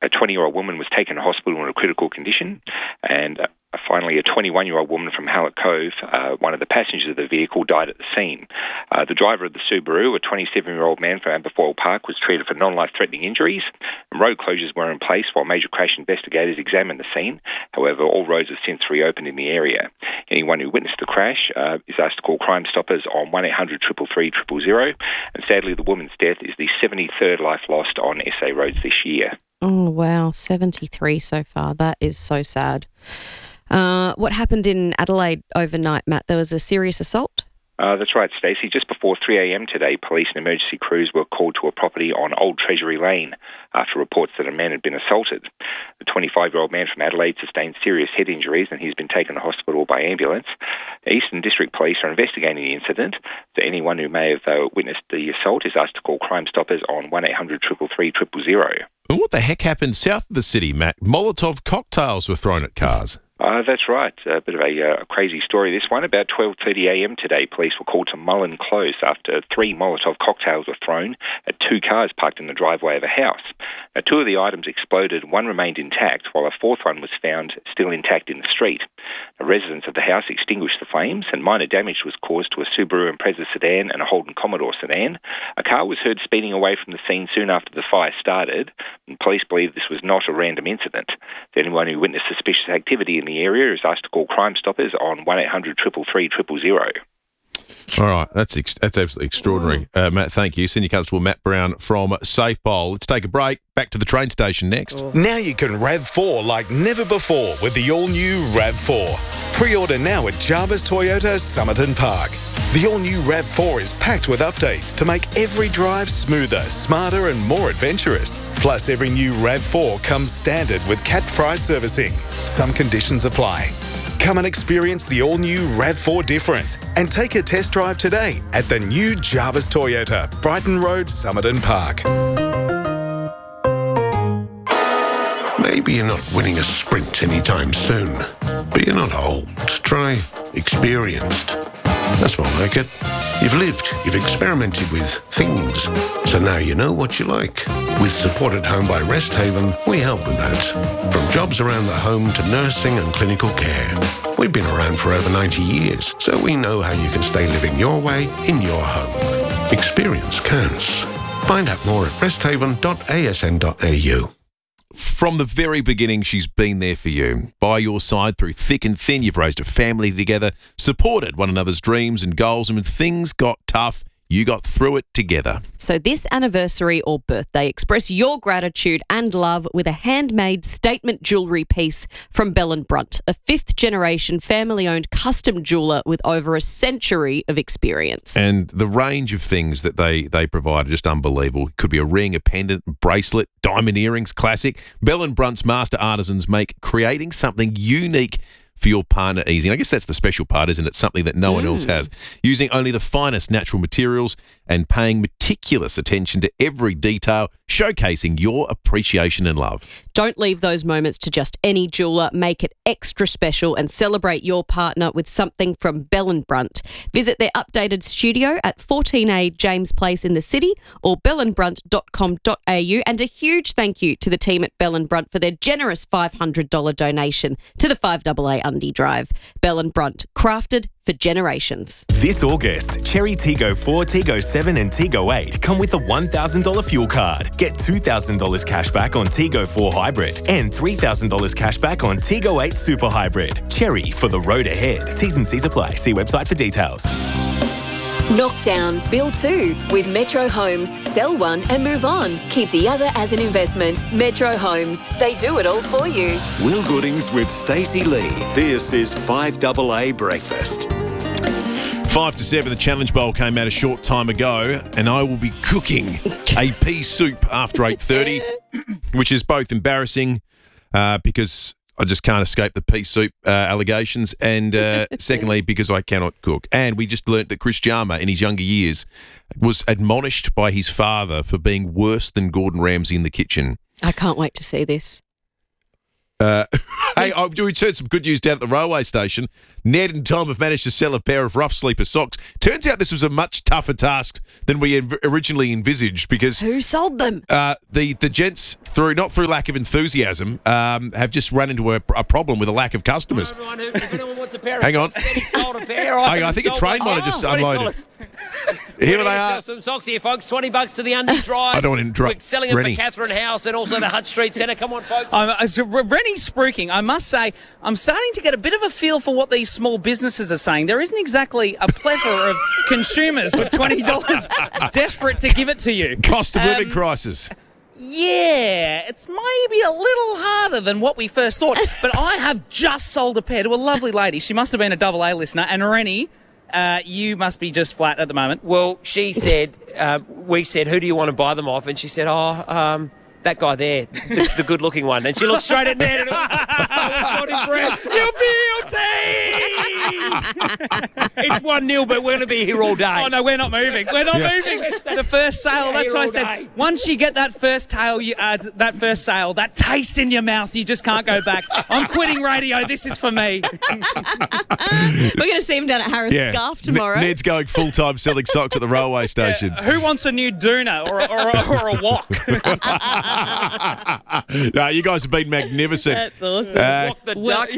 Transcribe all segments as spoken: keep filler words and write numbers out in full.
A twenty-year-old woman was taken to hospital in a critical condition, and uh, finally a twenty-one-year-old woman from Hallett Cove, uh, one of the passengers of the vehicle, died at the scene. Uh, the driver of the Subaru, a twenty-seven-year-old man from Aberfoyle Park, was treated for non-life-threatening injuries, and road closures were in place while major crash investigators examined the scene. However, all roads have since reopened in the area. Anyone who witnessed the crash uh, is asked to call Crime Stoppers on one eight hundred three three three zero zero, and sadly the woman's death is the seventy-third life lost on S A roads this year. Oh, wow, seventy-three so far. That is so sad. Uh, what happened in Adelaide overnight, Matt? There was a serious assault? Uh, that's right, Stacey. Just before three a.m. today, police and emergency crews were called to a property on Old Treasury Lane after reports that a man had been assaulted. The twenty-five-year-old man from Adelaide sustained serious head injuries and he's been taken to hospital by ambulance. The Eastern District Police are investigating the incident. So anyone who may have uh, witnessed the assault is asked to call Crime Stoppers on one eight hundred three three three zero zero. And what the heck happened south of the city, Matt? Molotov cocktails were thrown at cars. Uh, that's right. A bit of a uh, crazy story, this one. About twelve thirty a.m. today, police were called to Mullen Close after three Molotov cocktails were thrown at two cars parked in the driveway of a house. Now, two of the items exploded, one remained intact, while a fourth one was found still intact in the street. The residents of the house extinguished the flames, and minor damage was caused to a Subaru Impreza sedan and a Holden Commodore sedan. A car was heard speeding away from the scene soon after the fire started, and police believe this was not a random incident. Anyone who witnessed suspicious activity in the area is asked to call Crime Stoppers on one eight hundred three three three zero zero. All right, that's ex- that's absolutely extraordinary. Uh, Matt, thank you. Senior Constable Matt Brown from SAPOL. Let's take a break. Back to the train station next. Now you can RAV four like never before with the all-new RAV four. Pre-order now at Jarvis Toyota Somerton Park. The all-new RAV four is packed with updates to make every drive smoother, smarter and more adventurous. Plus, every new RAV four comes standard with capped price servicing. Some conditions apply. Come and experience the all-new RAV four difference and take a test drive today at the new Jarvis Toyota, Brighton Road, Somerton Park. Maybe you're not winning a sprint anytime soon, but you're not old. Try experienced. That's more like it. You've lived, you've experimented with things, so now you know what you like. With Support at Home by Rest Haven, we help with that. From jobs around the home to nursing and clinical care. We've been around for over ninety years, so we know how you can stay living your way in your home. Experience counts. Find out more at rest haven dot a s n dot a u. From the very beginning, she's been there for you. By your side through thick and thin, you've raised a family together, supported one another's dreams and goals, and when things got tough, you got through it together. So this anniversary or birthday, express your gratitude and love with a handmade statement jewellery piece from Bell and Brunt, a fifth-generation family-owned custom jeweller with over a century of experience. And the range of things that they, they provide are just unbelievable. It could be a ring, a pendant, bracelet, diamond earrings, classic. Bell and Brunt's master artisans make creating something unique for your partner easy. And I guess that's the special part, isn't it? Something that no mm. one else has. Using only the finest natural materials and paying meticulous attention to every detail, showcasing your appreciation and love. Don't leave those moments to just any jeweller. Make it extra special and celebrate your partner with something from Bell and Brunt. Visit their updated studio at fourteen A James Place in the city or bell and brunt dot com dot a u. And a huge thank you to the team at Bell and Brunt for their generous five hundred dollars donation to the five A A Undy Drive. Bell and Brunt, crafted for generations. This August, Cherry Tiggo four, Tiggo seven and Tiggo eight come with a one thousand dollars fuel card. Get two thousand dollars cash back on Tiggo four Hybrid and three thousand dollars cash back on Tiggo eight Super Hybrid. Cherry for the road ahead. T's and C's apply. See website for details. Knock down, build two with Metro Homes. Sell one and move on. Keep the other as an investment. Metro Homes. They do it all for you. Will Goodings with Stacey Lee. This is five A A Breakfast. Five to seven, the Challenge Bowl came out a short time ago, and I will be cooking a pea soup after eight thirty, which is both embarrassing uh, because I just can't escape the pea soup uh, allegations, and uh, secondly, because I cannot cook. And we just learnt that Chris Jarma, in his younger years, was admonished by his father for being worse than Gordon Ramsay in the kitchen. I can't wait to see this. Uh, hey, I, we heard some good news down at the railway station. Ned and Tom have managed to sell a pair of Rough Sleeper socks. Turns out this was a much tougher task than we had originally envisaged because Who sold them? uh, the the gents, through not through lack of enthusiasm, um, have just run into a, a problem with a lack of customers. Everyone who, if anyone wants a pair of Hang on. socks, he sold a pair. Hang on, I think a train might have just Oh, what do you unloaded. call it? Here We're they gonna are. sell some socks here, folks. twenty bucks to the Undie Drive. I don't want to interrupt We're selling them Rennie. for Catherine House and also the Hutt Street Centre. Come on, folks. I'm, uh, so R- Rennie's spruiking. I must say, I'm starting to get a bit of a feel for what these small businesses are saying. There isn't exactly a plethora of consumers with twenty dollars desperate to give it to you. Cost of living Um, crisis. Yeah, it's maybe a little harder than what we first thought. But I have just sold a pair to a lovely lady. She must have been a double A listener. And Rennie, uh, you must be just flat at the moment. Well, she said, uh, we said, who do you want to buy them off? And she said, oh, um, that guy there, the, the good-looking one. And she looked straight at Ned and I was not impressed. It's one nil, but we're going to be here all day. Oh, no, we're not moving. We're not Yeah. moving. The first sale, that's what I said. Once you get that first tail, you uh, that first sale, that taste in your mouth, you just can't go back. I'm quitting radio. This is for me. We're going to see him down at Harris Scarf tomorrow. N- Ned's going full time selling socks at the railway station. Who wants a new doona or a, or a, or a wok? No, you guys have been magnificent. That's awesome. Uh, Walk the duck.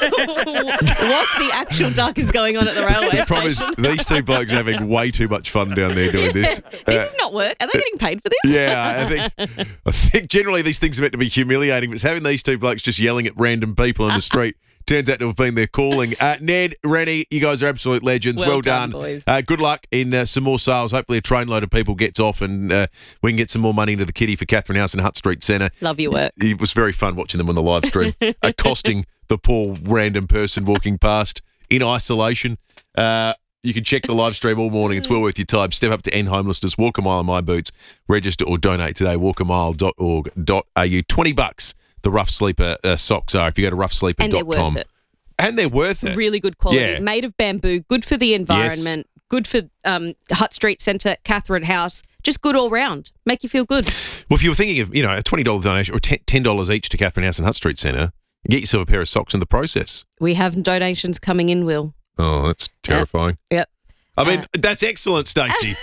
What the actual duck is going on at the railway the problem is station? these two blokes are having way too much fun down there doing this. This Uh, is not work. Are they getting paid for this? Yeah, I think I think generally these things are meant to be humiliating, but it's having these two blokes just yelling at random people in the street turns out to have been their calling. Uh, Ned, Rennie, you guys are absolute legends. Well Well, done, done. boys. Uh, good luck in uh, some more sales. Hopefully a trainload of people gets off and uh, we can get some more money into the kitty for Catherine House and Hutt Street Centre. Love your work. It was very fun watching them on the live stream, accosting the poor random person walking past in isolation. Uh, you can check the live stream all morning. It's well worth your time. Step up to end homelessness. Walk a mile in my boots. Register or donate today. walk a mile dot org dot a u. twenty bucks the Rough Sleeper uh, socks are if you go to rough sleeper dot com. And they're worth it. And they're worth it. Really good quality. Yeah. Made of bamboo. Good for the environment. Good for um, Hutt Street Centre, Catherine House. Just good all round. Make you feel good. Well, if you were thinking of, you know, a twenty dollars donation or ten dollars each to Catherine House and Hutt Street Centre, get yourself a pair of socks in the process. We have donations coming in, Will. Oh, that's terrifying. Yep. I mean, Uh, that's excellent, Stacey.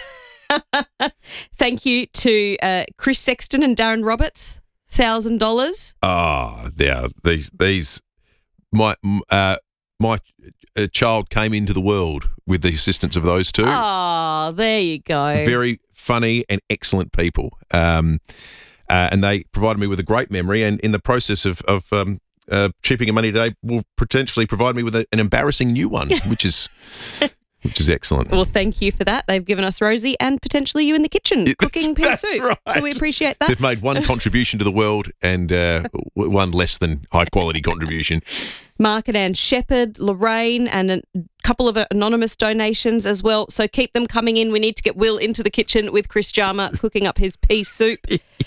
Thank you to uh, Chris Sexton and Darren Roberts. one thousand dollars. Ah, yeah. These these my uh, my uh, child came into the world with the assistance of those two. Oh, there you go. Very funny and excellent people. Um, uh, and they provided me with a great memory. And in the process of of um, uh, chipping in money today, will potentially provide me with a, an embarrassing new one, which is. Which is excellent. Well, thank you for that. They've given us Rosie and potentially you in the kitchen Yeah, cooking pea that's soup. right. So we appreciate that. They've made one contribution to the world and uh, w- one less than high quality contribution. Mark and Ann Shepherd, Lorraine, and a couple of anonymous donations as well. So keep them coming in. We need to get Will into the kitchen with Chris Jama cooking up his pea soup.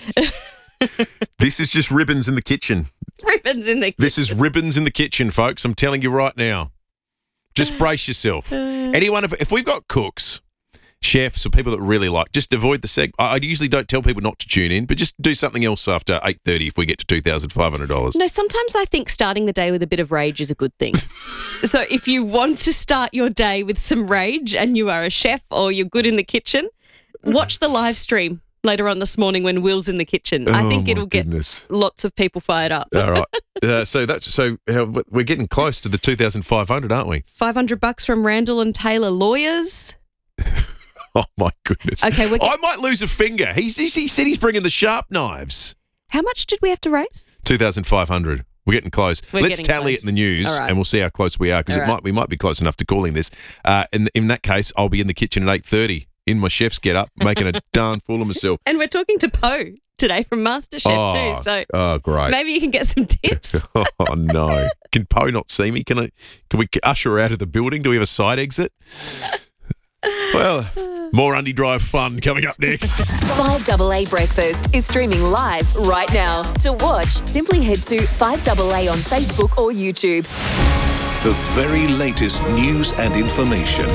This is just ribbons in the kitchen. Ribbons in the kitchen. This is ribbons in the kitchen, folks. I'm telling you right now. Just brace yourself. Anyone, if, if we've got cooks, chefs, or people that really like, just avoid the seg. I, I usually don't tell people not to tune in, but just do something else after eight thirty if we get to two thousand five hundred dollars. No, sometimes I think starting the day with a bit of rage is a good thing. So if you want to start your day with some rage and you are a chef or you're good in the kitchen, watch the live stream later on this morning when Will's in the kitchen. I Oh, think my it'll get goodness. lots of people fired up. All right. Uh, so that's so uh, we're getting close to the two thousand five hundred, aren't we? five hundred bucks from Randall and Taylor Lawyers. Oh my goodness. Okay, we're- I might lose a finger. He's, he's, he said he's bringing the sharp knives. How much did we have to raise? two thousand five hundred. We're getting close. We're Let's getting tally close. it in the news, All right. and we'll see how close we are because All it right. might we might be close enough to calling this. Uh, in in that case, I'll be in the kitchen at eight thirty in my chef's get up, making a darn fool of myself. And we're talking to Poe today from MasterChef oh, too. So oh, great. maybe you can get some tips. Oh no! Can Poe not see me? Can I? Can we usher her out of the building? Do we have a side exit? Well, more Undie Drive fun coming up next. five double A Breakfast is streaming live right now. To watch, simply head to five double A on Facebook or YouTube. The very latest news and information.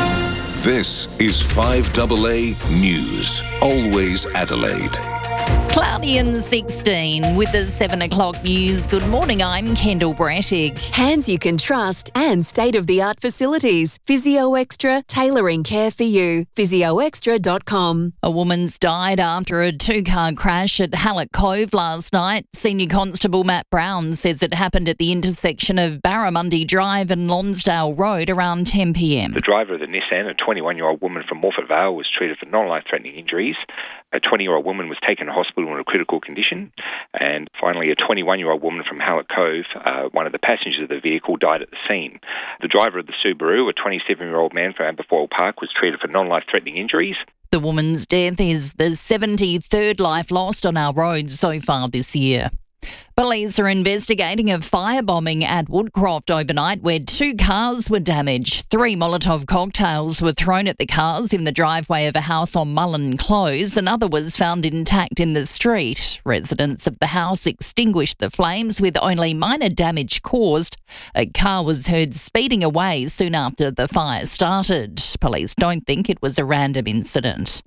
This is five double A News. Always Adelaide. Cloudy and sixteen with the seven o'clock news. Good morning, I'm Kendall Brattig. Hands you can trust and state-of-the-art facilities. Physio Extra, tailoring care for you. physio extra dot com. A woman's died after a two-car crash at Hallett Cove last night. Senior Constable Matt Brown says it happened at the intersection of Barramundi Drive and Lonsdale Road around ten p.m. The driver of the Nissan, a twenty-one-year-old woman from Morphett Vale, was treated for non-life-threatening injuries. A twenty-year-old woman was taken to hospital in a critical condition. And finally, a twenty-one-year-old woman from Hallett Cove, uh, one of the passengers of the vehicle, died at the scene. The driver of the Subaru, a twenty-seven-year-old man from Aberfoyle Park, was treated for non-life-threatening injuries. The woman's death is the seventy-third life lost on our roads so far this year. Police are investigating a firebombing at Woodcroft overnight where two cars were damaged. Three Molotov cocktails were thrown at the cars in the driveway of a house on Mullen Close. Another was found intact in the street. Residents of the house extinguished the flames with only minor damage caused. A car was heard speeding away soon after the fire started. Police don't think it was a random incident.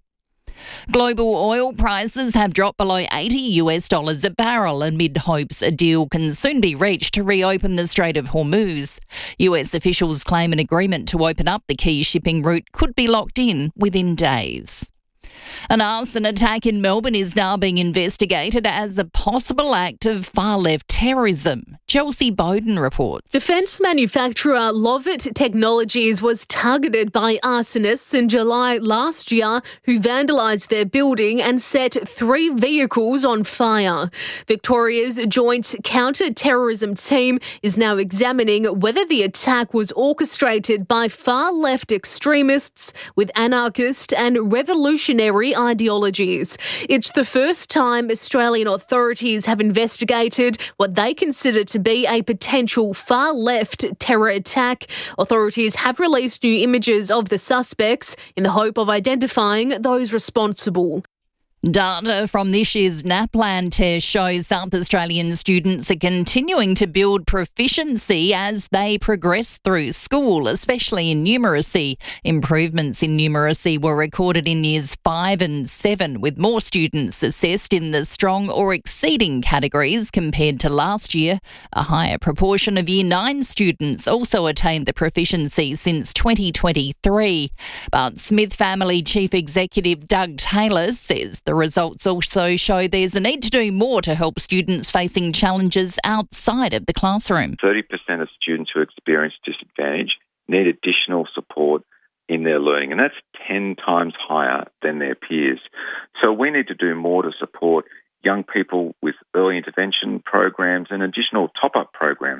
Global oil prices have dropped below eighty US dollars a barrel amid hopes a deal can soon be reached to reopen the Strait of Hormuz. U S officials claim an agreement to open up the key shipping route could be locked in within days. An arson attack in Melbourne is now being investigated as a possible act of far-left terrorism. Chelsea Bowden reports. Defence manufacturer Lovett Technologies was targeted by arsonists in July last year who vandalised their building and set three vehicles on fire. Victoria's Joint Counter-Terrorism Team is now examining whether the attack was orchestrated by far-left extremists with anarchist and revolutionary ideologies. It's the first time Australian authorities have investigated what they consider to be a potential far-left terror attack. Authorities have released new images of the suspects in the hope of identifying those responsible. Data from this year's NAPLAN test shows South Australian students are continuing to build proficiency as they progress through school, especially in numeracy. Improvements in numeracy were recorded in years five and seven, with more students assessed in the strong or exceeding categories compared to last year. A higher proportion of year nine students also attained the proficiency since twenty twenty-three. But Smith Family Chief Executive Doug Taylor says the The results also show there's a need to do more to help students facing challenges outside of the classroom. thirty percent of students who experience disadvantage need additional support in their learning, and that's ten times higher than their peers. So we need to do more to support young people with early intervention programs and additional top-up programs.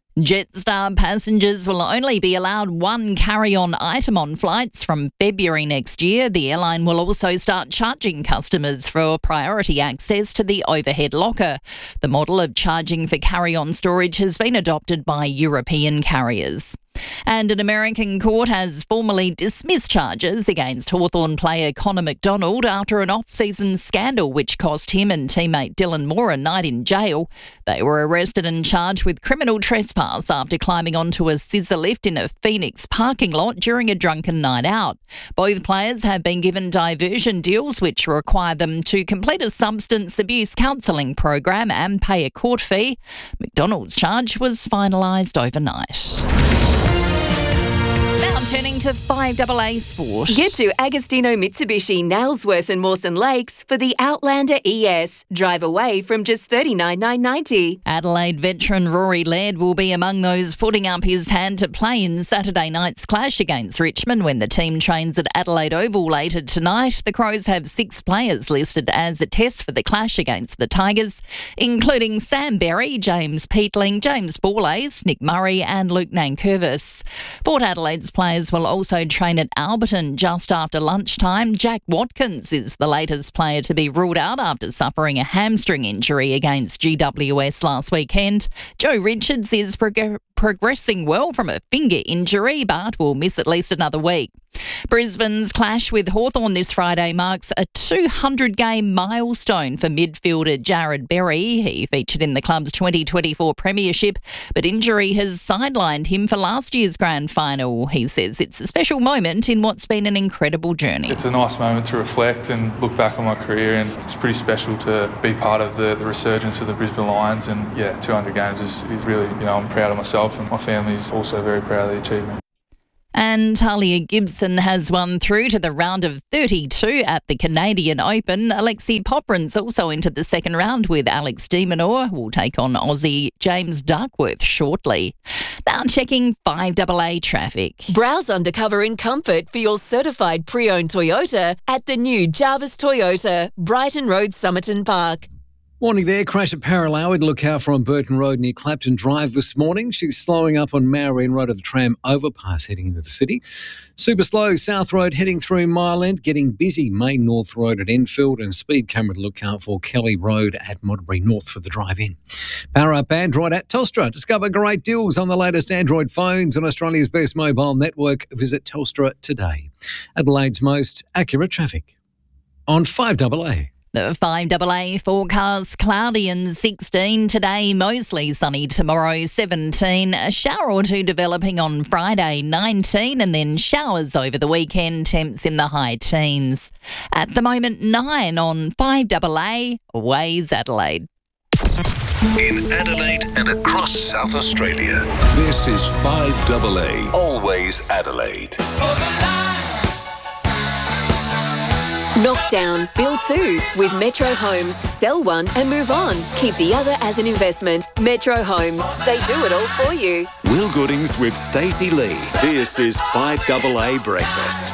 Jetstar passengers will only be allowed one carry-on item on flights from February next year. The airline will also start charging customers for priority access to the overhead locker. The model of charging for carry-on storage has been adopted by European carriers. And an American court has formally dismissed charges against Hawthorn player Connor McDonald after an off-season scandal which cost him and teammate Dylan Moore a night in jail. They were arrested and charged with criminal trespass after climbing onto a scissor lift in a Phoenix parking lot during a drunken night out. Both players have been given diversion deals which require them to complete a substance abuse counselling program and pay a court fee. McDonald's charge was finalised overnight. Now turning to five double A Sport. Get to Agostino Mitsubishi, Nailsworth and Mawson Lakes for the Outlander E S. Drive away from just thirty-nine thousand nine hundred ninety dollars. Adelaide veteran Rory Laird will be among those putting up his hand to play in Saturday night's clash against Richmond when the team trains at Adelaide Oval later tonight. The Crows have six players listed as a test for the clash against the Tigers, including Sam Berry, James Peatling, James Borlase, Nick Murray and Luke Nankervis. Port Adelaide's players will also train at Alberton just after lunchtime. Jack Watkins is the latest player to be ruled out after suffering a hamstring injury against G W S last weekend. Joe Richards is prog- progressing well from a finger injury but will miss at least another week. Brisbane's clash with Hawthorn this Friday marks a two hundred game milestone for midfielder Jared Berry. He featured in the club's twenty twenty-four premiership, but injury has sidelined him for last year's grand final. He says it's a special moment in what's been an incredible journey. It's a nice moment to reflect and look back on my career, and it's pretty special to be part of the, the resurgence of the Brisbane Lions. And yeah, two hundred games is, is really, you know, I'm proud of myself, and my family's also very proud of the achievement. And Talia Gibson has won through to the round of thirty-two at the Canadian Open. Alexi Poprin's also into the second round with Alex de Minaur, who will take on Aussie James Duckworth shortly. Now checking five A A traffic. Browse undercover in comfort for your certified pre-owned Toyota at the new Jarvis Toyota, Brighton Road, Somerton Park. Morning there. Crash at Parallel. Look out for on Burton Road near Clapton Drive this morning. She's slowing up on Marion Road at the tram overpass heading into the city. Super slow South Road heading through Mile End. Getting busy Main North Road at Enfield, and speed camera to look out for Kelly Road at Modbury North for the drive-in. Power up Android at Telstra. Discover great deals on the latest Android phones on Australia's best mobile network. Visit Telstra today. Adelaide's most accurate traffic on five A A. The five A A forecast, cloudy and sixteen today, mostly sunny tomorrow, seventeen. A shower or two developing on Friday, nineteen, and then showers over the weekend, temps in the high teens. At the moment, nine on five A A, Waze Adelaide. In Adelaide and across South Australia, this is five A A, always Adelaide. Knockdown, build two with Metro Homes. Sell one and move on. Keep the other as an investment. Metro Homes. They do it all for you. Will Goodings with Stacey Lee. This is five A A Breakfast.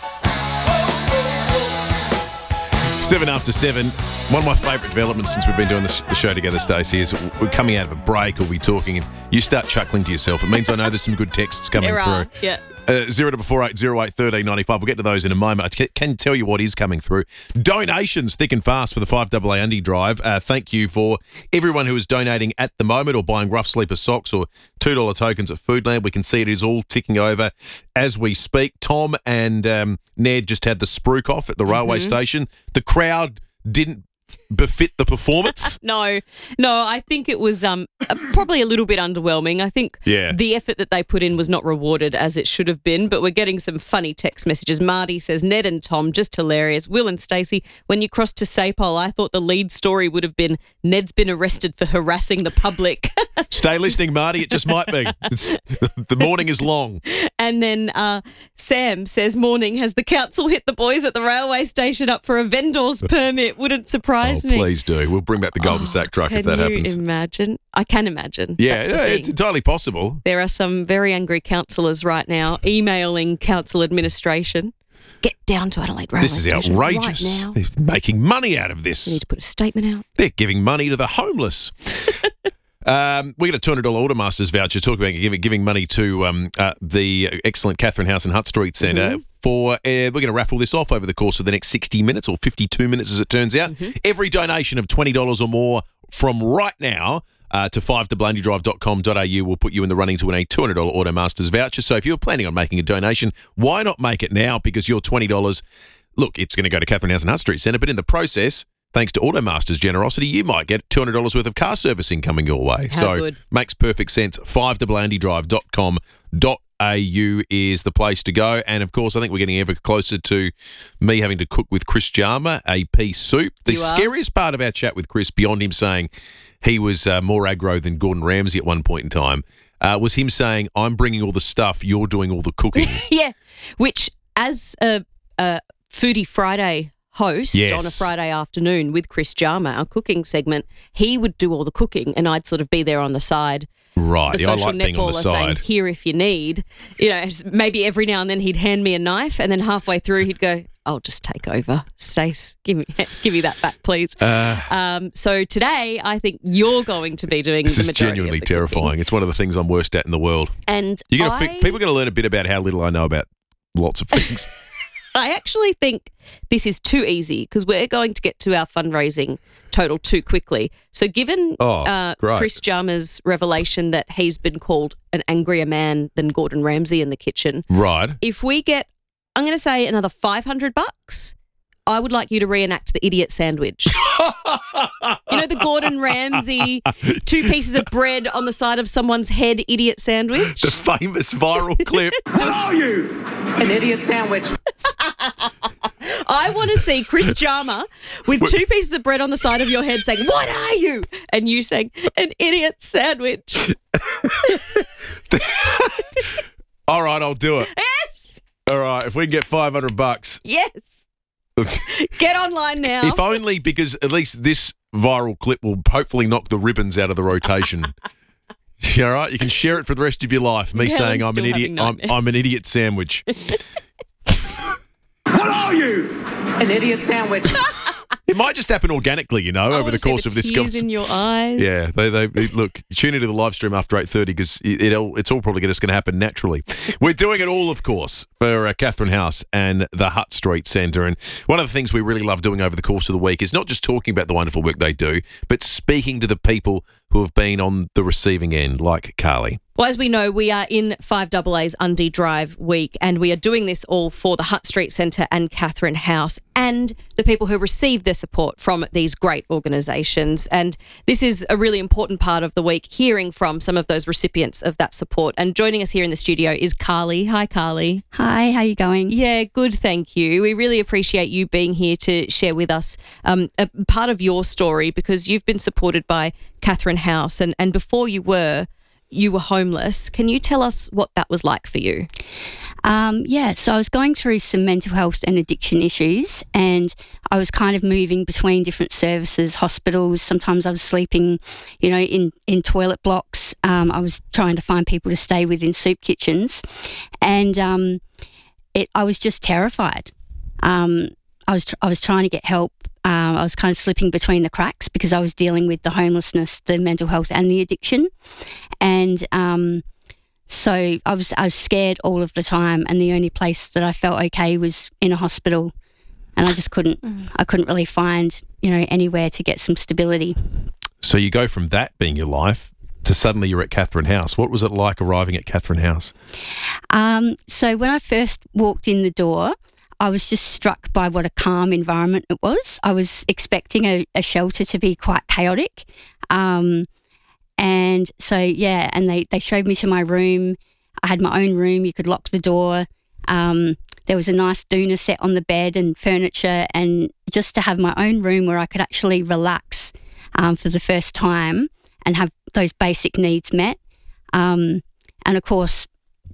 Seven after seven. One of my favourite developments since we've been doing this, the show together, Stacey, is we're coming out of a break or we're talking and you start chuckling to yourself. It means I know there's some good texts coming There through. are, yeah. Uh, zero double four eight zero eight thirteen ninety five. We'll get to those in a moment. I can, can tell you what is coming through. Donations thick and fast for the five A A Undy Drive. Uh, thank you for everyone who is donating at the moment or buying Rough Sleeper socks or two dollar tokens at Foodland. We can see it is all ticking over as we speak. Tom and um, Ned just had the spruik off at the railway Mhm. station. The crowd didn't befit the performance. No, no, I think it was um probably a little bit underwhelming. I think Yeah. the effort that they put in was not rewarded as it should have been, but we're getting some funny text messages. Marty says, Ned and Tom, just hilarious. Will and Stacey, when you crossed to Sapole, I thought the lead story would have been Ned's been arrested for harassing the public. Stay listening, Marty. It just might be. It's, the morning is long. And then uh, Sam says, morning, has the council hit the boys at the railway station up for a vendor's permit? Wouldn't surprise Oh, me. please do. We'll bring back the Golden Sack truck Can if that you happens. imagine? I can imagine. Yeah, That's the yeah, thing. it's entirely possible. There are some very angry councillors right now emailing council administration. Get down to Adelaide Railway This is Station outrageous. right now. They're making money out of this. We need to put a statement out. They're giving money to the homeless. um, we got a two hundred dollars Automasters voucher. Talk about giving, giving money to um, uh, the excellent Catherine House and Hutt Street Centre. Mhm. For uh, we're going to raffle this off over the course of the next sixty minutes or fifty-two minutes, as it turns out. Mm-hmm. Every donation of twenty dollars or more from right now uh, to five double a undy drive dot com dot a u will put you in the running to win a two hundred dollars Automasters voucher. So if you're planning on making a donation, why not make it now? Because your twenty dollars, look, it's going to go to Catherine House and Hutt Street Centre, but in the process, thanks to Automasters' generosity, you might get two hundred dollars worth of car servicing coming your way. How so good. makes perfect sense. five double a undy drive dot com dot a u is the place to go. And of course, I think we're getting ever closer to me having to cook with Chris Jarmer a pea soup. The You are? scariest part of our chat with Chris, beyond him saying he was uh, more aggro than Gordon Ramsay at one point in time, uh, was him saying, I'm bringing all the stuff, you're doing all the cooking. Yeah, which as a, a Foodie Friday host Yes. on a Friday afternoon with Chris Jarmer, our cooking segment, he would do all the cooking and I'd sort of be there on the side. Right, The yeah, I social like being on the netballer saying, side. here if you need. You know, maybe every now and then he'd hand me a knife and then halfway through he'd go, I'll just take over. Stace, give me give me that back, please. Uh, um, so today I think you're going to be doing This the is majority genuinely of the cooking. terrifying. It's one of the things I'm worst at in the world. And You're gonna I- fi- people are going to learn a bit about how little I know about lots of things. I actually think this is too easy because we're going to get to our fundraising total too quickly. So given Oh, uh, great. Chris Jarmer's revelation that he's been called an angrier man than Gordon Ramsay in the kitchen, Right. if we get I'm going to say another five hundred bucks. I would like you to reenact the idiot sandwich. You know the Gordon Ramsay two pieces of bread on the side of someone's head idiot sandwich? The famous viral clip. What are you? An idiot sandwich. I want to see Chris Jarma with two pieces of bread on the side of your head saying, "What are you?" And you saying, "An idiot sandwich." All right, I'll do it. Yes. All right, if we can get five hundred bucks. Yes. Get online now. If only because at least this viral clip will hopefully knock the ribbons out of the rotation. All right, you can share it for the rest of your life. Me Helen's saying I'm an still idiot. having I'm, I'm an idiot sandwich. What are you? An idiot sandwich. It might just happen organically, you know, I over wanna the see course the of this tears conversation. in your eyes. Yeah, they, they, they look. Tune into the live stream after eight thirty because it, it all, it's all probably just going to happen naturally. We're doing it all, of course, for uh, Catherine House and the Hutt Street Centre. And one of the things we really love doing over the course of the week is not just talking about the wonderful work they do, but speaking to the people who have been on the receiving end, like Carly. Well, as we know, we are in five A A's Undie Drive week, and we are doing this all for the Hutt Street Centre and Catherine House and the people who receive their support from these great organisations. And this is a really important part of the week, hearing from some of those recipients of that support. And joining us here in the studio is Carly. Hi, Carly. Hi, how are you going? Yeah, good, thank you. We really appreciate you being here to share with us um, a part of your story, because you've been supported by Catherine House, and, and before you were, you were homeless. Can you tell us what that was like for you? Um, yeah, so I was going through some mental health and addiction issues, and I was kind of moving between different services, hospitals. Sometimes I was sleeping, you know, in, in toilet blocks. Um, I was trying to find people to stay with in soup kitchens, and um, it, I was just terrified. Um, I was tr- I was trying to get help. Um, I was kind of slipping between the cracks because I was dealing with the homelessness, the mental health and the addiction. And um, so I was I was scared all of the time, and the only place that I felt okay was in a hospital, and I just couldn't mm. I couldn't really find, you know, anywhere to get some stability. So you go from that being your life to suddenly you're at Catherine House. What was it like arriving at Catherine House? Um, so when I first walked in the door, I was just struck by what a calm environment it was. I was expecting a, a shelter to be quite chaotic. Um, and so, yeah, and they, they showed me to my room. I had my own room. You could lock the door. Um, there was a nice doona set on the bed and furniture, and just to have my own room where I could actually relax um, for the first time and have those basic needs met. Um, and, of course,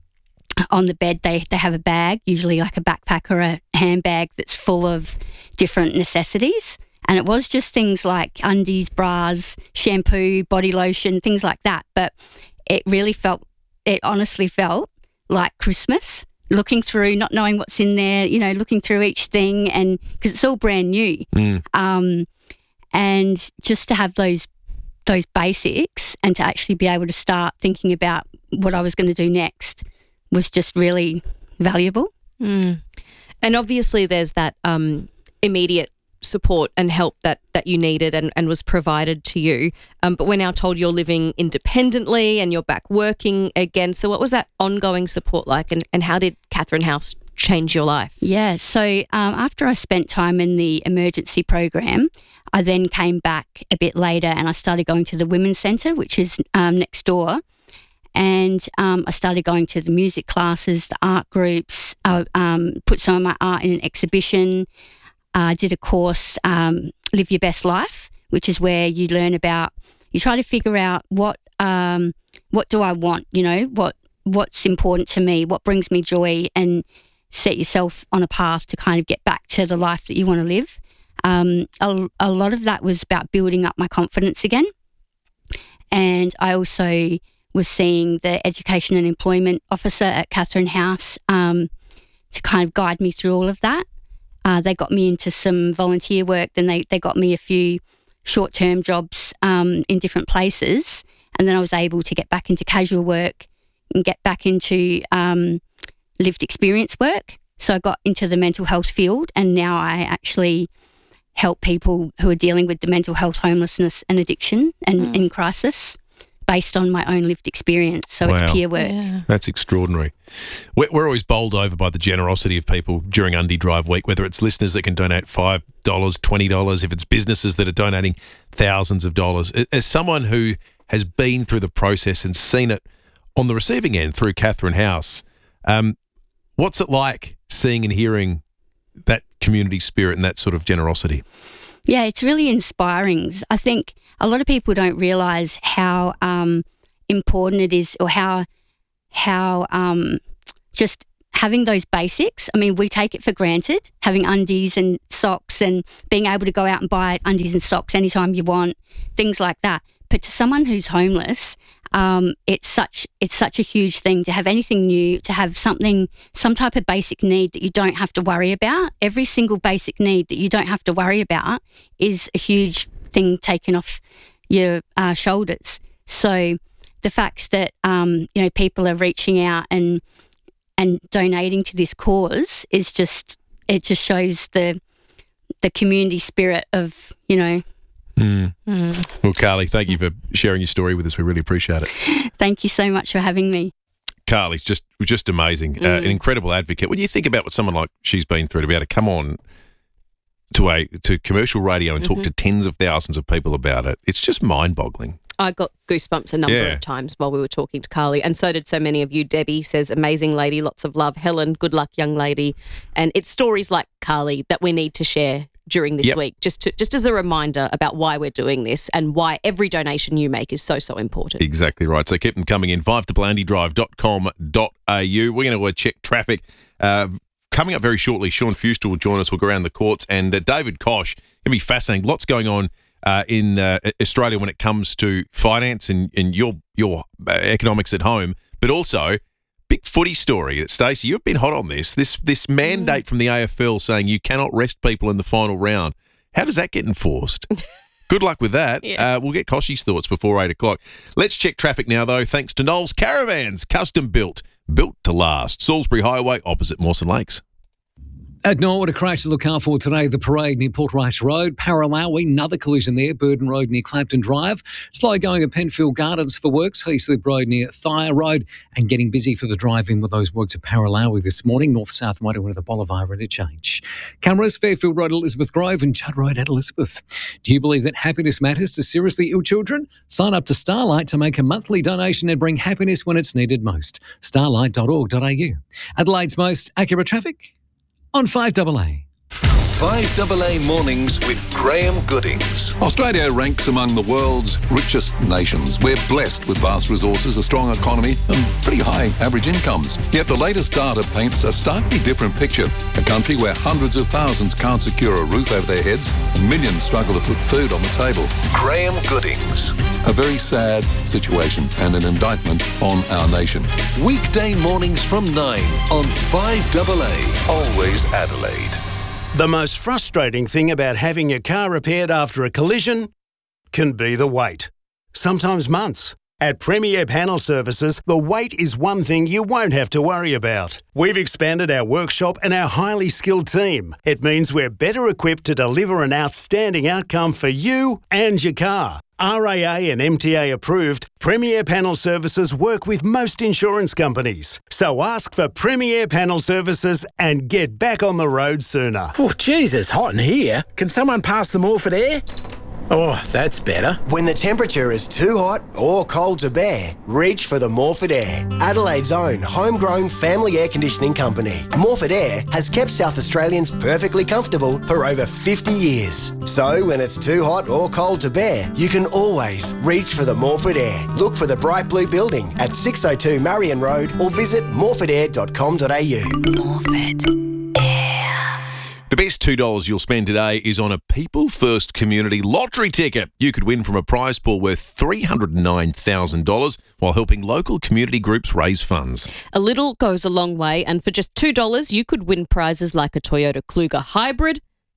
on the bed, they, they have a bag, usually like a backpack or a handbag that's full of different necessities. And it was just things like undies, bras, shampoo, body lotion, things like that. But it really felt, it honestly felt like Christmas, looking through, not knowing what's in there, you know, looking through each thing, and because it's all brand new. Mm. Um, and just to have those those basics and to actually be able to start thinking about what I was going to do next was just really valuable. Mm. And obviously there's that um, immediate support and help that, that you needed and, and was provided to you. Um, but we're now told you're living independently and you're back working again. So what was that ongoing support like, and, and how did Catherine House change your life? Yeah, so um, after I spent time in the emergency program, I then came back a bit later and I started going to the Women's Centre, which is um, next door. And um, I started going to the music classes, the art groups. I um, put some of my art in an exhibition. I uh, did a course, um, Live Your Best Life, which is where you learn about, you try to figure out what um, what do I want, you know, what what's important to me, what brings me joy, and set yourself on a path to kind of get back to the life that you want to live. Um, a, a lot of that was about building up my confidence again. And I also was seeing the Education and Employment Officer at Catherine House um, to kind of guide me through all of that. Uh, they got me into some volunteer work, then they, they got me a few short-term jobs um, in different places, and then I was able to get back into casual work and get back into um, lived experience work. So I got into the mental health field, and now I actually help people who are dealing with the mental health, homelessness and addiction and Mm. in crisis based on my own lived experience. So Wow. it's peer work. Yeah. That's extraordinary. We're, we're always bowled over by the generosity of people during Undy Drive Week, whether it's listeners that can donate five dollars, twenty dollars, if it's businesses that are donating thousands of dollars. As someone who has been through the process and seen it on the receiving end through Catherine House, um, what's it like seeing and hearing that community spirit and that sort of generosity? Yeah, it's really inspiring. I think a lot of people don't realise how um, important it is, or how how um, just having those basics. I mean, we take it for granted, having undies and socks and being able to go out and buy undies and socks anytime you want, things like that. But to someone who's homeless, um, it's such it's such a huge thing to have anything new, to have something, some type of basic need that you don't have to worry about. Every single basic need that you don't have to worry about is a huge thing taken off your uh, shoulders. So the fact that um, you know, people are reaching out and and donating to this cause is just, it just shows the the community spirit of, you know. Mm. Mm. Well, Carly, thank you for sharing your story with us. We really appreciate it. Thank you so much for having me. Carly's just just amazing, Mm. uh, an incredible advocate. When you think about what someone like she's been through, to be able to come on to a to commercial radio and talk Mhm. to tens of thousands of people about it, it's just mind-boggling. I got goosebumps a number Yeah. of times while we were talking to Carly, and so did so many of you. Debbie says, amazing lady, lots of love. Helen, good luck, young lady. And it's stories like Carly that we need to share during this Yep. week, just to, just as a reminder about why we're doing this and why every donation you make is so, so important. Exactly right. So keep them coming in. five to blandy drive dot com dot a u. We're going to uh, check traffic. Uh, coming up very shortly, Sean Fuster will join us. We'll go around the courts. And uh, David Koch, going to be fascinating. Lots going on uh, in uh, Australia when it comes to finance and, and your, your uh, economics at home, but also big footy story. Stacey, you've been hot on this. This this mandate from the A F L saying you cannot rest people in the final round. How does that get enforced? Good luck with that. Yeah. Uh, we'll get Koshy's thoughts before eight o'clock. Let's check traffic now, though, thanks to Knowles Caravans, custom built, built to last. Salisbury Highway, opposite Mawson Lakes. At Norwood, a crash to look out for today. The parade near Portrush Road. Paralawi, another collision there. Burden Road near Clapton Drive. Slow going at Penfield Gardens for works. Heaslip Road near Thyre Road. And getting busy for the drive-in with those works at Paralawi this morning. North-south motorway to the Bolivar interchange. Cameras, Fairfield Road, Elizabeth Grove and Judd Road at Elizabeth. Do you believe that happiness matters to seriously ill children? Sign up to Starlight to make a monthly donation and bring happiness when it's needed most. starlight dot org dot a u. Adelaide's most accurate traffic on five double A. five double A Mornings with Graham Goodings. Australia ranks among the world's richest nations. We're blessed with vast resources, a strong economy and pretty high average incomes. Yet the latest data paints a starkly different picture. A country where hundreds of thousands can't secure a roof over their heads and millions struggle to put food on the table. Graham Goodings. A very sad situation and an indictment on our nation. Weekday mornings from nine on five double A. Always Adelaide. The most frustrating thing about having your car repaired after a collision can be the wait. Sometimes months. At Premier Panel Services, the wait is one thing you won't have to worry about. We've expanded our workshop and our highly skilled team. It means we're better equipped to deliver an outstanding outcome for you and your car. R A A and M T A approved, Premier Panel Services work with most insurance companies. So ask for Premier Panel Services and get back on the road sooner. Oh, Jesus, hot in here. Can someone pass the Morford air? Oh, that's better. When the temperature is too hot or cold to bear, reach for the Morford Air, Adelaide's own homegrown family air conditioning company. Morford Air has kept South Australians perfectly comfortable for over fifty years. So when it's too hot or cold to bear, you can always reach for the Morford Air. Look for the bright blue building at six oh two Marion Road or visit morford air dot com dot a u. Morford. The best two dollars you'll spend today is on a People First Community lottery ticket. You could win from a prize pool worth three hundred nine thousand dollars while helping local community groups raise funds. A little goes a long way, and for just two dollars, you could win prizes like a Toyota Kluger Hybrid,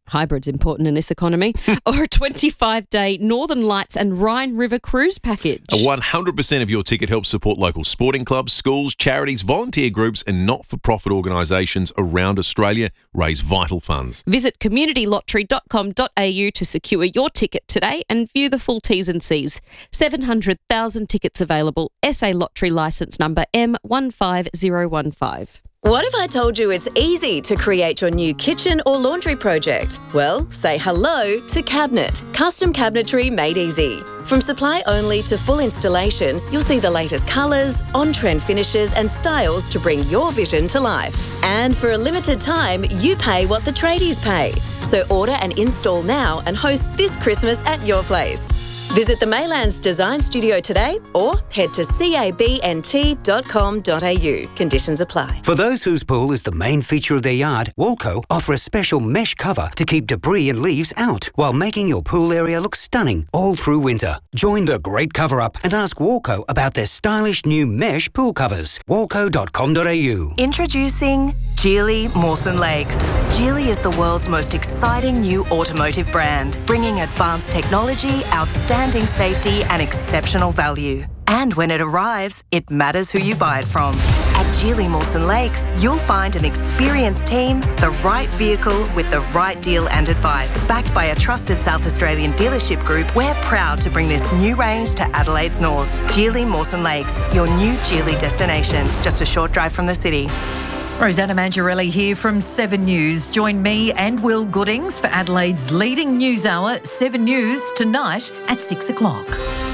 Hybrid's important in this economy. Or a twenty-five day Northern Lights and Rhine River cruise package. A one hundred percent of your ticket helps support local sporting clubs, schools, charities, volunteer groups and not-for-profit organisations around Australia raise vital funds. Visit community lottery dot com dot a u to secure your ticket today and view the full T's and C's. seven hundred thousand tickets available. S A Lottery licence number M one five zero one five. What if I told you it's easy to create your new kitchen or laundry project? Well, say hello to Cabinet. Custom cabinetry made easy. From supply only to full installation, you'll see the latest colours, on-trend finishes and styles to bring your vision to life. And for a limited time, you pay what the tradies pay. So order and install now and host this Christmas at your place. Visit the Maylands Design Studio today or head to cabnt dot com dot a u. Conditions apply. For those whose pool is the main feature of their yard, Walco offer a special mesh cover to keep debris and leaves out while making your pool area look stunning all through winter. Join the great cover-up and ask Walco about their stylish new mesh pool covers. walco dot com dot a u. Introducing Geely Mawson Lakes. Geely is the world's most exciting new automotive brand, bringing advanced technology, outstanding safety and exceptional value. And when it arrives, it matters who you buy it from. At Geely Mawson Lakes, you'll find an experienced team, the right vehicle with the right deal and advice. Backed by a trusted South Australian dealership group, we're proud to bring this new range to Adelaide's north. Geely Mawson Lakes, your new Geely destination, just a short drive from the city. Rosanna Mangiarelli here from Seven News. Join me and Will Goodings for Adelaide's leading news hour, Seven News, tonight at six o'clock.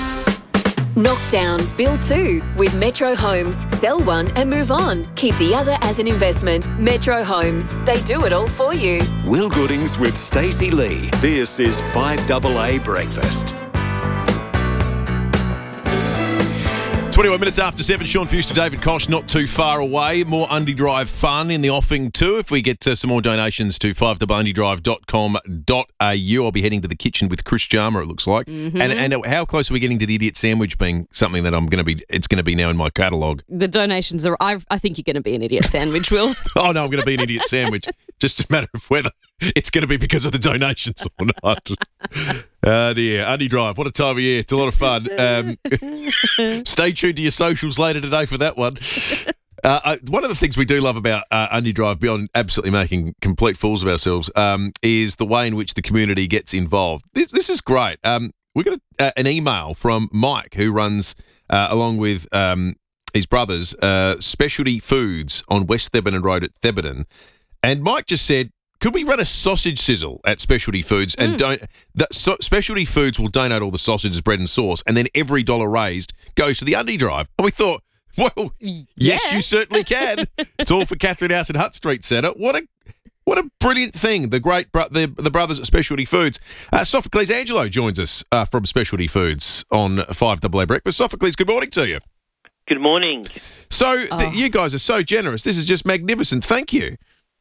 Knock down, build two with Metro Homes. Sell one and move on. Keep the other as an investment. Metro Homes. They do it all for you. Will Goodings with Stacey Lee. This is five double A Breakfast. twenty-one minutes after seven, Sean Fuster, David Kosh, not too far away. More Undy Drive fun in the offing too. If we get uh, some more donations to five double undy drive dot com dot a u, I'll be heading to the kitchen with Chris Jarmer, it looks like. Mm-hmm. And and how close are we getting to the idiot sandwich being something that I'm going to be, it's going to be now in my catalogue? The donations are, I, I think you're going to be an idiot sandwich, Will. Oh, no, I'm going to be an idiot sandwich. Just a matter of whether it's going to be because of the donations or not. Oh, dear. Undy Drive, what a time of year. It's a lot of fun. Um, stay tuned to your socials later today for that one. Uh, uh, one of the things we do love about uh, Undy Drive, beyond absolutely making complete fools of ourselves, um, is the way in which the community gets involved. This, this is great. Um, we got a, uh, an email from Mike, who runs, uh, along with um, his brothers, uh, Specialty Foods on West Thebarton Road at Thebarton. And Mike just said, could we run a sausage sizzle at Specialty Foods and Mm. don't? The, so, Specialty Foods will donate all the sausages, bread, and sauce, and then every dollar raised goes to the Undy Drive. And we thought, well, yes, you certainly can. It's all for Catherine House and Hutt Street Centre. What a what a brilliant thing! The great bro- the the brothers at Specialty Foods. Uh, Sophocles Angelo joins us uh, from Specialty Foods on five double A Breakfast. Sophocles, good morning to you. Good morning. So Oh. th- you guys are so generous. This is just magnificent. Thank you.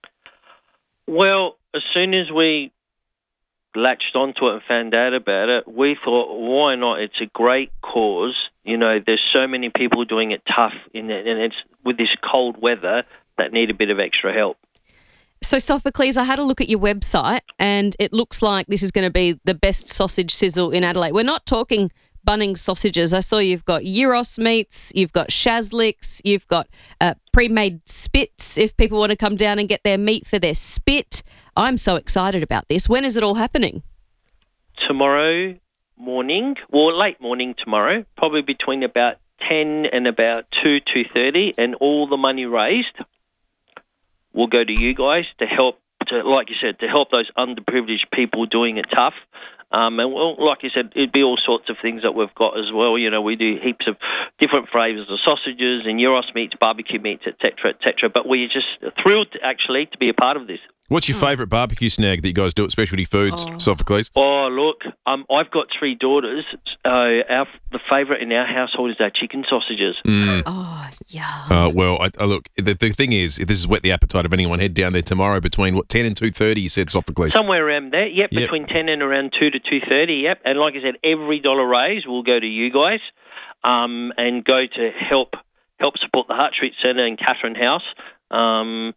Well, as soon as we latched onto it and found out about it, we thought, why not? It's a great cause. You know, there's so many people doing it tough in it, and it's with this cold weather that need a bit of extra help. So, Sophocles, I had a look at your website and it looks like this is going to be the best sausage sizzle in Adelaide. We're not talking Bunnings sausages. I saw you've got gyros meats, you've got shazliks, you've got uh, pre-made spits if people want to come down and get their meat for their spit. I'm so excited about this. When is it all happening? Tomorrow morning, well, late morning tomorrow, probably between about ten and about two, two thirty, and all the money raised will go to you guys to help, to, like you said, to help those underprivileged people doing it tough. Um, and well, like you said, it'd be all sorts of things that we've got as well. You know, we do heaps of different flavours of sausages and gyros meats, barbecue meats, et cetera, et cetera. But we're just thrilled, actually, to be a part of this. What's your favourite barbecue snag that you guys do at Specialty Foods, Oh. Sophocles? Oh, look, um, I've got three daughters. Uh, our the favourite in our household is our chicken sausages. Mm. Oh, yeah. Uh, well, I, I look, the, the thing is, if this has whet the appetite of anyone, head down there tomorrow between, what, ten and two thirty, you said, Sophocles? Somewhere around there, yep, Yep. between ten and around two to two thirty, yep. And like I said, every dollar raised will go to you guys um, and go to help help support the Hart Street Centre and Catherine House. Um,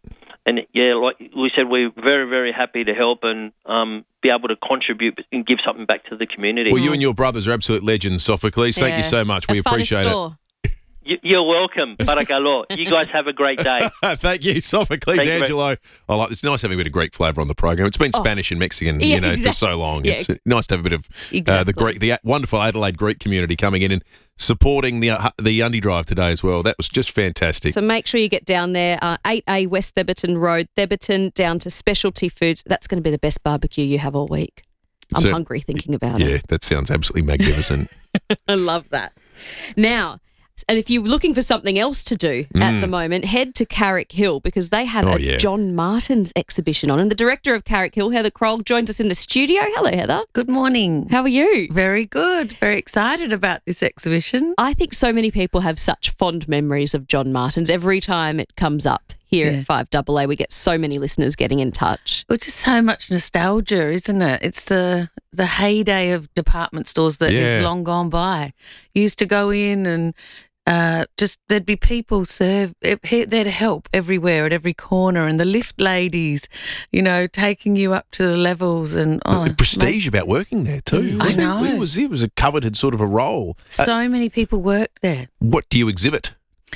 and yeah, like we said, we're very, very happy to help and um, be able to contribute and give something back to the community. Well, you and your brothers are absolute legends, Sophocles. Thank Yeah. you so much. We A fun appreciate store. Y- You're welcome, Barakalo. You guys have a great day. it. Thank you, Sophocles Thank you very- Angelo. I like. It's nice having a bit of Greek flavour on the program. It's been Oh. Spanish and Mexican, Yeah, you know, exactly. for so long. Yeah. It's nice to have a bit of uh, the Exactly. Greek, the wonderful Adelaide Greek community coming in and supporting the uh, the Undie Drive today as well. That was just fantastic. So make sure you get down there, uh, eight A West Theberton Road, Theberton, down to Specialty Foods. That's going to be the best barbecue you have all week. I'm So- hungry thinking about yeah, it. that sounds absolutely magnificent. I love that. Now, and if you're looking for something else to do at Mm. the moment, head to Carrick Hill because they have Oh, a yeah. John Martins exhibition on. And the director of Carrick Hill, Heather Kroll, joins us in the studio. Hello, Heather. Good morning. How are you? Very good. Very excited about this exhibition. I think so many people have such fond memories of John Martins. Every time it comes up here Yeah. at five A A, we get so many listeners getting in touch. Well, just so much nostalgia, isn't it? It's the the heyday of department stores that is Yeah. long gone by. You used to go in and uh, just there'd be people serve eh, there to help everywhere at every corner, and the lift ladies, you know, taking you up to the levels and oh, the prestige about working there too. I wasn't it? know. It was it was a coveted sort of a role. Uh, so many people worked there. what do you exhibit?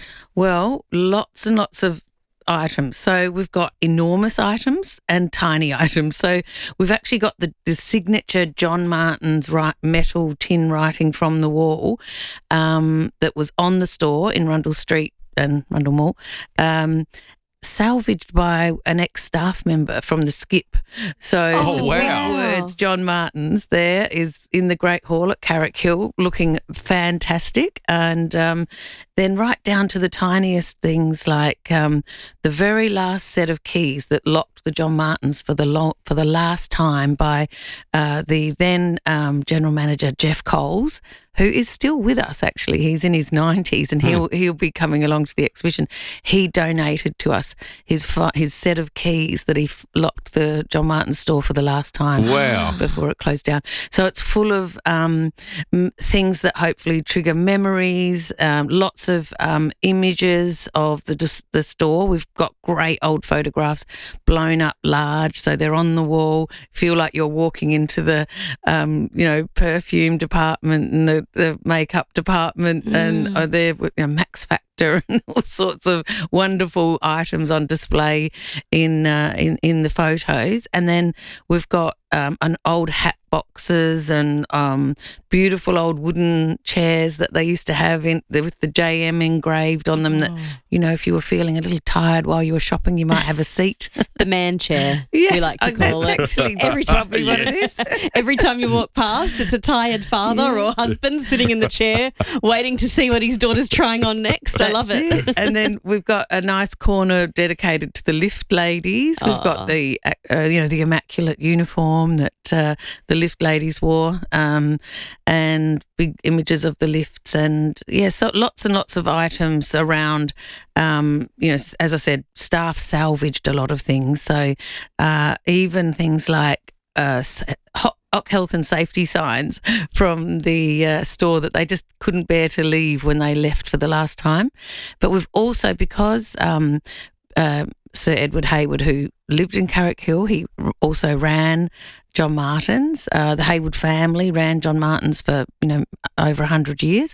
Well, lots and lots of items. So we've got enormous items and tiny items. So we've actually got the, the signature John Martins right, metal tin writing from the wall um, that was on the store in Rundle Street and Rundle Mall. Um, salvaged by an ex-staff member from the Skip. So Oh, the wow. big words John Martins there is in the Great Hall at Carrick Hill, looking fantastic. And um, then right down to the tiniest things like um, the very last set of keys that locked the John Martins for the long, for the last time by uh, the then um, general manager Jeff Coles, who is still with us. Actually, he's in his nineties, and he'll he'll be coming along to the exhibition. He donated to us his fi- his set of keys that he f- locked the John Martins store for the last time. Wow. Before it closed down. So it's full of um, m- things that hopefully trigger memories. Um, lots of um, images of the dis- the store. We've got great old photographs blown up large, so they're on the wall. Feel like you're walking into the um, you know perfume department and the, the makeup department, and are there with you know, Max Factor and all sorts of wonderful items on display in uh, in in the photos. And then we've got um, an old hat boxes and um, beautiful old wooden chairs that they used to have in with the J M engraved on them. That you know, if you were feeling a little tired while you were shopping, you might have a seat. The man chair, Yes, we like to oh, call it. that's actually Every time, probably what it yes. Every time you walk past, it's a tired father or husband sitting in the chair waiting to see what his daughter's trying on next. I love That's it. And then we've got a nice corner dedicated to the lift ladies. We've Aw. got the uh, you know the immaculate uniform that uh, the lift ladies wore, um, and big images of the lifts, and yeah, so lots and lots of items around. Um, you know, s- as I said, staff salvaged a lot of things. So uh, even things like uh, s- hot. Ock health and safety signs from the uh, store that they just couldn't bear to leave when they left for the last time. But we've also, because um, uh, Sir Edward Hayward, who lived in Carrick Hill, he r- also ran John Martins. Uh, the Hayward family ran John Martins for, you know, over one hundred years.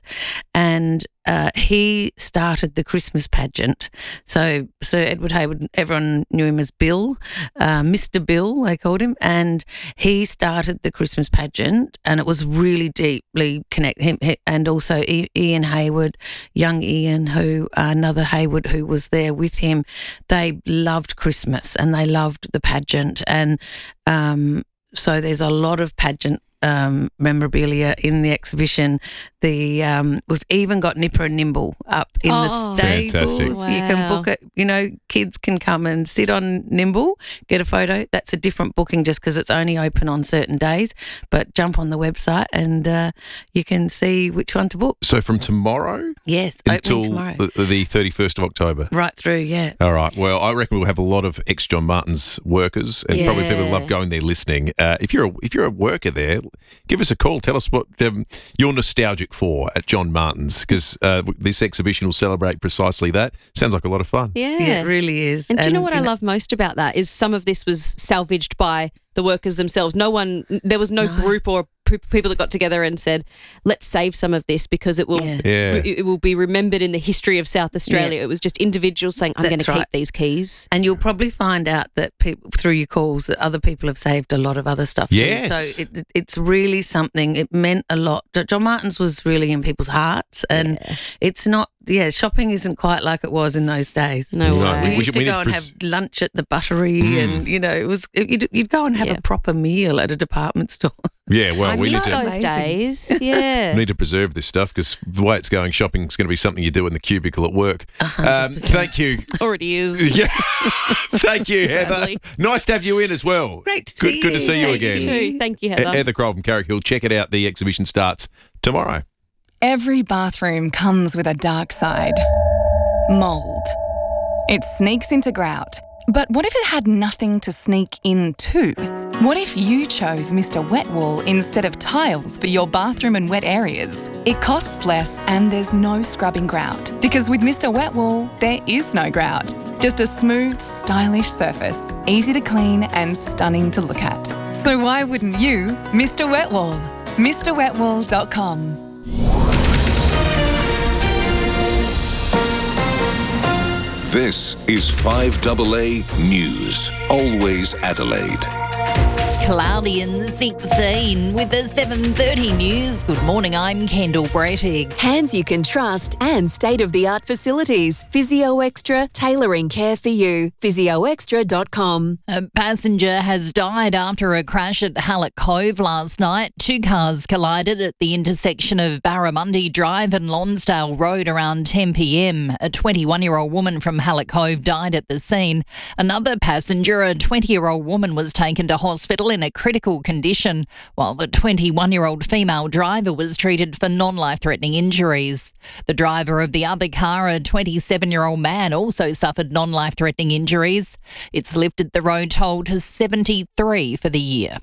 And uh, he started the Christmas pageant. So Sir Edward Hayward, everyone knew him as Bill, uh, Mister Bill, they called him. And he started the Christmas pageant, and it was really deeply connected. Him, he- and also I- Ian Hayward, young Ian, who uh, another Hayward who was there with him. They loved Christmas and they loved the pageant. And um, so there's a lot of pageant um, memorabilia in the exhibition. The um, we've even got Nipper and Nimble up in Oh. the stables. Fantastic. You can Wow. book it. You know, kids can come and sit on Nimble, get a photo. That's a different booking just because it's only open on certain days. But jump on the website and uh, you can see which one to book. So from tomorrow Yes, until opening tomorrow. the, the thirty-first of October. Right through, yeah. All right. Well, I reckon we'll have a lot of ex John Martins workers, and probably people who love going there listening. Uh, if you're a, if you're a worker there, give us a call. Tell us what um, your nostalgic for at John Martin's? Because uh, this exhibition will celebrate precisely that. Sounds like a lot of fun. Yeah. Yeah, it really is. And, do you know what you I love most about that is some of this was salvaged by the workers themselves. No one, there was no, No. group or p- people that got together and said, let's save some of this because it will Yeah. Yeah. it, it will be remembered in the history of South Australia. Yeah. It was just individuals saying, I'm going That's to keep right. these keys. And you'll probably find out that people, through your calls, that other people have saved a lot of other stuff too. Yes. So it, it's really something. It meant a lot. John Martin's was really in people's hearts, and Yeah. it's not. Yeah, shopping isn't quite like it was in those days. No No, way. We we used should- to we go need and to have pres- lunch at the Buttery, Mm. and you know, it was it, you'd, you'd go and have Yeah. a proper meal at a department store. Yeah, well, I we need miss to those Amazing. days. Yeah. we need to preserve this stuff because the way it's going, shopping's going to be something you do in the cubicle at work. Um, thank you. Already is. Yeah, thank you, Heather. Sadly. Nice to have you in as well. Great to good, see Good to you. see you Thank again. You too. Thank you, Heather. Heather Kroll from Carrick Hill. Check it out. The exhibition starts tomorrow. Every bathroom comes with a dark side. Mould. It sneaks into grout. But what if it had nothing to sneak into? What if you chose Mister Wet Wool instead of tiles for your bathroom and wet areas? It costs less and there's no scrubbing grout. Because with Mister Wet Wool, there is no grout. Just a smooth, stylish surface, easy to clean and stunning to look at. So why wouldn't you Mister Wet Wool? Mr Wet Wool dot com. This is five double A News. Always Adelaide. Cloudy and sixteen with the seven thirty news. Good morning, I'm Kendall Brettig. Hands you can trust and state-of-the-art facilities. Physio Extra, tailoring care for you. physio extra dot com. A passenger has died after a crash at Hallett Cove last night. Two cars collided at the intersection of Barramundi Drive and Lonsdale Road around ten p.m. A twenty-one-year-old woman from Hallett Cove died at the scene. Another passenger, a twenty-year-old woman, was taken to hospital in a critical condition, while the twenty-one-year-old female driver was treated for non-life-threatening injuries. The driver of the other car, a twenty-seven-year-old man, also suffered non-life-threatening injuries. It's lifted the road toll to seventy-three for the year.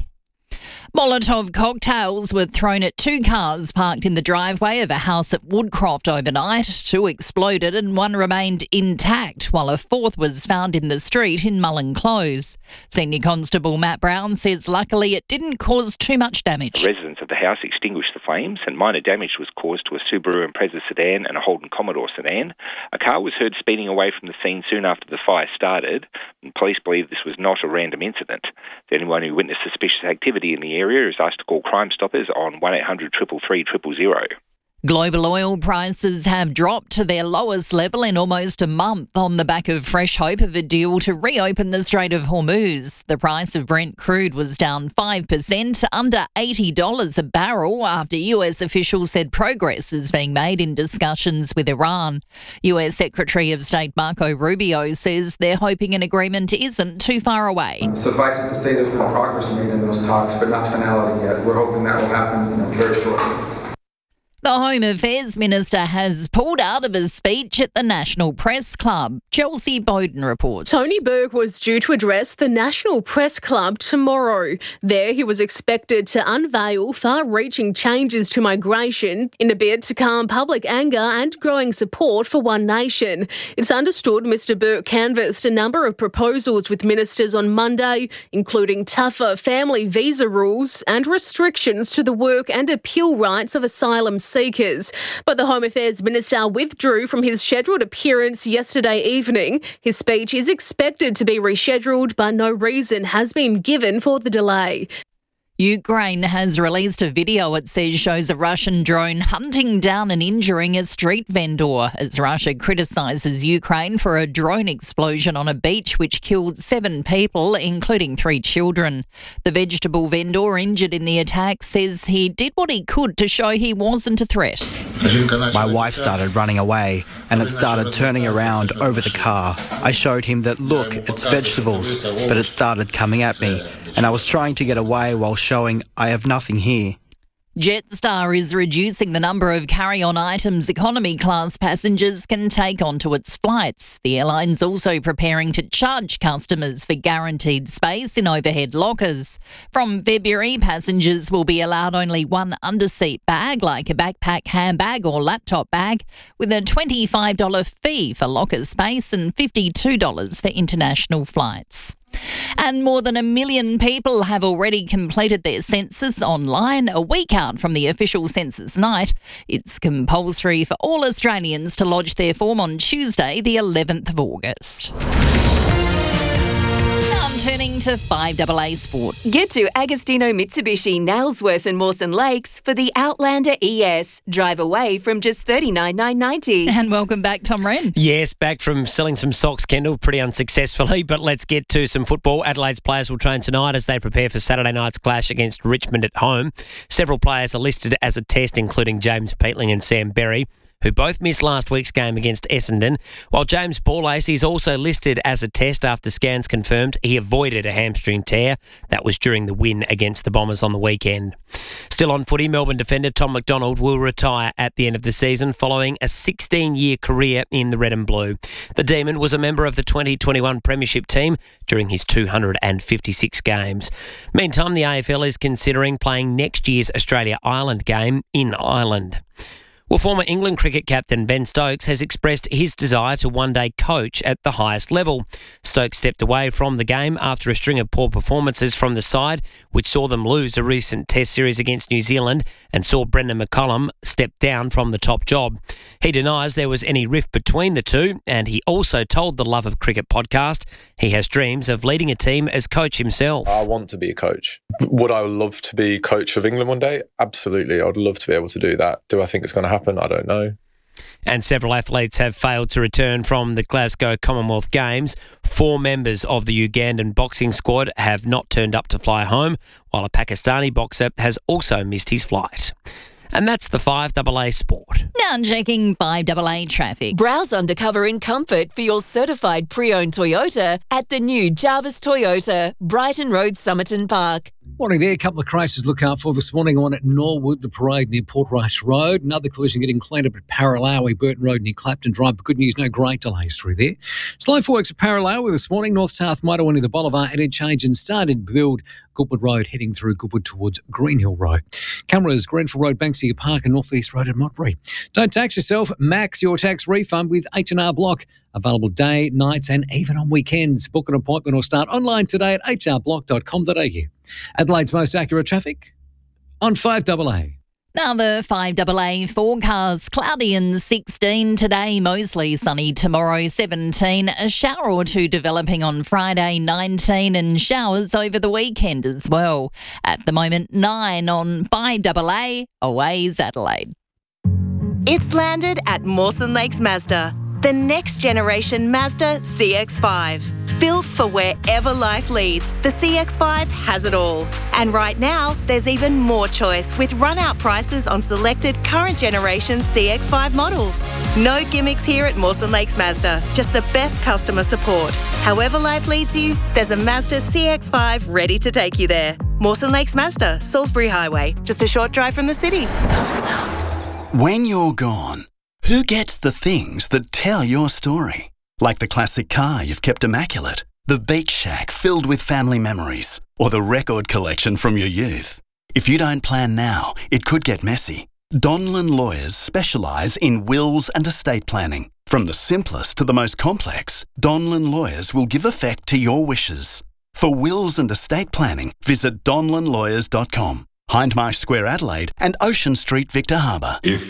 Molotov cocktails were thrown at two cars parked in the driveway of a house at Woodcroft overnight. Two exploded and one remained intact, while a fourth was found in the street in Mullen Close. Senior Constable Matt Brown says luckily it didn't cause too much damage. Residents of the house extinguished the flames and minor damage was caused to a Subaru Impreza sedan and a Holden Commodore sedan. A car was heard speeding away from the scene soon after the fire started, and police believe this was not a random incident. Anyone who witnessed suspicious activity in the area is asked to call Crime Stoppers on one eight hundred three three three zero zero. Global oil prices have dropped to their lowest level in almost a month on the back of fresh hope of a deal to reopen the Strait of Hormuz. The price of Brent crude was down five percent to under eighty dollars a barrel after U S officials said progress is being made in discussions with Iran. U S Secretary of State Marco Rubio says they're hoping an agreement isn't too far away. Suffice it to say there's been progress made in those talks, but not finality yet. We're hoping that will happen, you know, very shortly. The Home Affairs Minister has pulled out of a speech at the National Press Club. Chelsea Bowden reports. Tony Burke was due to address the National Press Club tomorrow. There he was expected to unveil far-reaching changes to migration in a bid to calm public anger and growing support for One Nation. It's understood Mr Burke canvassed a number of proposals with ministers on Monday, including tougher family visa rules and restrictions to the work and appeal rights of asylum seekers. But the Home Affairs Minister withdrew from his scheduled appearance yesterday evening. His speech is expected to be rescheduled, but no reason has been given for the delay. Ukraine has released a video it says shows a Russian drone hunting down and injuring a street vendor as Russia criticises Ukraine for a drone explosion on a beach which killed seven people, including three children. The vegetable vendor injured in the attack says he did what he could to show he wasn't a threat. My wife started running away and it started turning around over the car. I showed him that, look, it's vegetables, but it started coming at me and I was trying to get away while showing I have nothing here. Jetstar is reducing the number of carry-on items economy class passengers can take onto its flights. The airline's also preparing to charge customers for guaranteed space in overhead lockers. From February, passengers will be allowed only one underseat bag, like a backpack, handbag or laptop bag, with a twenty-five dollars fee for locker space and fifty-two dollars for international flights. And more than a million people have already completed their census online a week out from the official census night. It's compulsory for all Australians to lodge their form on Tuesday, the eleventh of August. Turning to five A A Sport. Get to Agostino Mitsubishi, Nailsworth and Mawson Lakes for the Outlander E S. Drive away from just thirty-nine thousand nine hundred ninety dollars. And welcome back, Tom Wren. Yes, back from selling some socks, Kendall, pretty unsuccessfully, but let's get to some football. Adelaide's players will train tonight as they prepare for Saturday night's clash against Richmond at home. Several players are listed as a test, including James Peatling and Sam Berry, who both missed last week's game against Essendon, while James Borlase is also listed as a test after scans confirmed he avoided a hamstring tear. That was during the win against the Bombers on the weekend. Still on footy, Melbourne defender Tom McDonald will retire at the end of the season following a sixteen-year career in the red and blue. The Demon was a member of the twenty twenty-one Premiership team during his two hundred fifty-six games. Meantime, the A F L is considering playing next year's Australia-Ireland game in Ireland. Well, former England cricket captain Ben Stokes has expressed his desire to one day coach at the highest level. Stokes stepped away from the game after a string of poor performances from the side, which saw them lose a recent Test series against New Zealand and saw Brendan McCullum step down from the top job. He denies there was any rift between the two, and he also told the Love of Cricket podcast he has dreams of leading a team as coach himself. I want to be a coach. Would I love to be coach of England one day? Absolutely. I'd love to be able to do that. Do I think it's going to happen? I don't know. And several athletes have failed to return from the Glasgow Commonwealth Games. Four members of the Ugandan boxing squad have not turned up to fly home, while a Pakistani boxer has also missed his flight. And that's the five A A Sport. Now checking five A A traffic. Browse undercover in comfort for your certified pre-owned Toyota at the new Jarvis Toyota, Brighton Road, Somerton Park. Morning there. A couple of crashes to look out for this morning. One at Norwood, the parade near Port Rice Road. Another collision getting cleaned up at Paralawi, Burton Road near Clapton Drive. But good news, no great delays through there. Slow for works at Paralawi this morning. North-south motorway near the Bolivar interchange and started to build Goodwood Road heading through Goodwood towards Greenhill Road. Cameras, Grenfell Road, Banksia Park and North East Road at Monterey. Don't tax yourself. Max your tax refund with H and R Block. Available day, nights and even on weekends. Book an appointment or start online today at h r block dot com dot a u. Adelaide's most accurate traffic on five A A. Now the five A A forecast, cloudy and sixteen today, mostly sunny tomorrow, seventeen, a shower or two developing on Friday, nineteen, and showers over the weekend as well. At the moment, nine on five A A, Aways Adelaide. It's landed at Mawson Lakes Mazda, the next generation Mazda C X five. Built for wherever life leads, the C X five has it all. And right now, there's even more choice with run-out prices on selected current generation C X five models. No gimmicks here at Mawson Lakes Mazda, just the best customer support. However life leads you, there's a Mazda C X five ready to take you there. Mawson Lakes Mazda, Salisbury Highway, just a short drive from the city. When you're gone, who gets the things that tell your story? Like the classic car you've kept immaculate, the beach shack filled with family memories, or the record collection from your youth. If you don't plan now, it could get messy. Donlan Lawyers specialise in wills and estate planning. From the simplest to the most complex, Donlan Lawyers will give effect to your wishes. For wills and estate planning, visit donlan lawyers dot com. Hindmarsh Square, Adelaide and Ocean Street, Victor Harbour. If